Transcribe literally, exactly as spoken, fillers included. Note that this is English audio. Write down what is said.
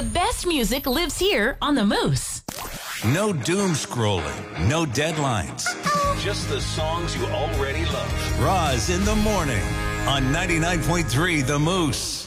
The best music lives here on The Moose. No doom scrolling, no deadlines. Just the songs you already love. Roz in the morning on ninety-nine point three The Moose.